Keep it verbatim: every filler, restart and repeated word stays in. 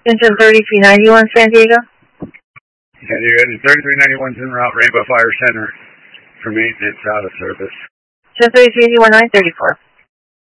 Engine thirty-three ninety-one, San Diego. San Diego, engine thirty-three ninety-one en route, Rainbow Fire Center for maintenance out of service. Engine thirty-three eighty-one, nine thirty-four.